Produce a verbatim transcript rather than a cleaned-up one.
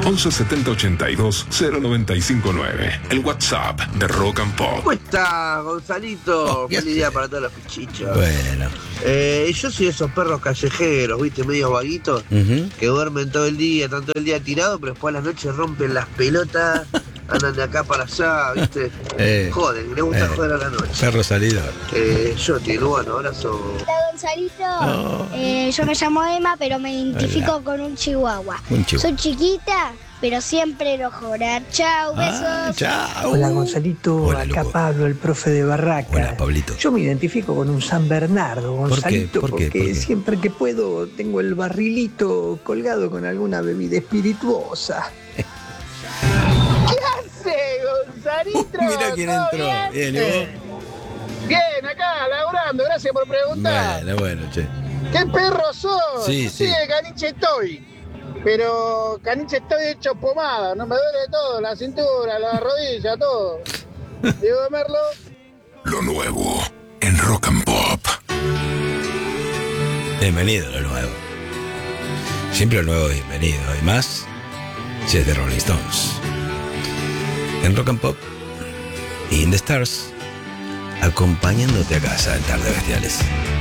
once setenta ochenta y dos cero noventa y cinco nueve. El WhatsApp de Rock and Pop. ¿Cómo está, Gonzalito? Oh, Feliz día para todos los pichichos. Bueno. Eh, yo soy de esos perros callejeros, viste, medio vaguitos, Uh-huh. que duermen todo el día, están todo el día tirados, pero después a la noche rompen las pelotas, andan de acá para allá, viste. Eh, Joden, les gusta eh. joder a la noche. Perro salidor. Eh, yo te bueno, abrazo. Hola Gonzalito, Oh. Eh, yo me llamo Emma, pero me identifico con un chihuahua. Un chihuahua. Soy chiquita, pero siempre lo jorar. Chau, besos. Ah, chao. Hola Gonzalito, Hola, acá loco. Pablo, el profe de Barraca. Hola, Pablito. Yo me identifico con un San Bernardo, Gonzalito, ¿Por qué? ¿Por qué? porque ¿Por qué? siempre que puedo tengo el barrilito colgado con alguna bebida espirituosa. ¿Qué hace, Gonzalito? Mira quién ¿Todo entró. bien? Bien, ¿y vos? Bien, acá, laburando, gracias por preguntar. Bueno, bueno, che. ¿Qué perro sos? Sí, Yo sí. soy de caniche estoy. Pero caniche estoy hecho pomada, no me duele todo, la cintura, la rodilla, todo. Diego de Merlo. Lo nuevo en Rock and Pop. Bienvenido a lo nuevo. Siempre lo nuevo, bienvenido. Y más, si es de Rolling Stones. En Rock and Pop y In the Stars, acompañándote a casa en Tardes Bestiales.